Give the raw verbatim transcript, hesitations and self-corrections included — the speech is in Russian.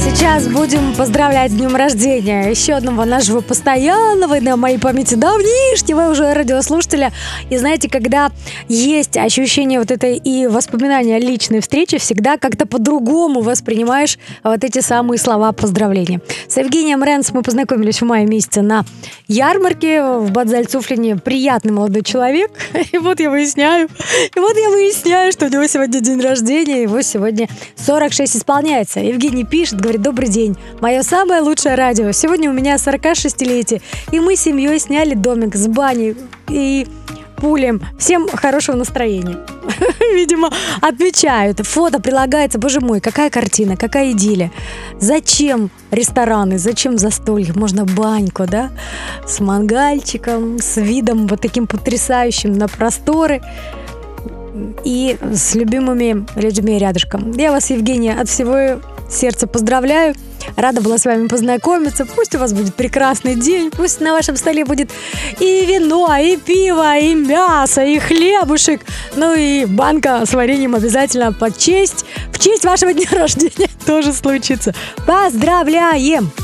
Сейчас будем поздравлять с днем рождения еще одного нашего постоянного, на моей памяти давнишнего уже радиослушателя. И знаете, когда есть ощущение вот этой и воспоминания о личной встрече, всегда как-то по-другому воспринимаешь вот эти самые слова поздравления. С Евгением Ренц мы познакомились в мае месяце на ярмарке в Бад-Зальцуфлине. Приятный молодой человек. И вот я выясняю, и вот я выясняю, что у него сегодня день рождения, его сегодня сорок шесть исполняется. Евгений пишет, говорит: добрый день, мое самое лучшее радио. Сегодня у меня сорокашестилетие, и мы с семьей сняли домик с баней и пулем. Всем хорошего настроения. Видимо, отмечают. Фото прилагается. Боже мой, какая картина, какая идиллия. Зачем рестораны, зачем застолье? Можно баньку, да? С мангальчиком, с видом вот таким потрясающим на просторы. И с любимыми людьми рядышком. Я вас, Евгения, от всего сердца поздравляю. Рада была с вами познакомиться. Пусть у вас будет прекрасный день. Пусть на вашем столе будет и вино, и пиво, и мясо, и хлебушек. Ну и банка с вареньем обязательно под честь. В честь вашего дня рождения тоже случится. Поздравляем!